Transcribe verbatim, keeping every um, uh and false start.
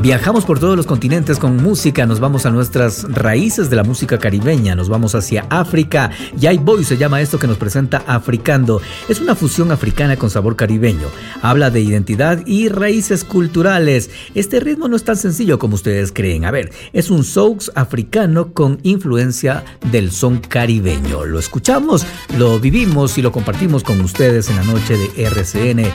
Viajamos por todos los continentes con música, nos vamos a nuestras raíces de la música caribeña, nos vamos hacia África. Yai Boy se llama esto que nos presenta Africando. Es una fusión africana con sabor caribeño. Habla de identidad y raíces culturales. Este ritmo no es tan sencillo como ustedes creen. A ver, es un soul africano con influencia del son caribeño. Lo escuchamos, lo vivimos y lo compartimos con ustedes en la noche de R C N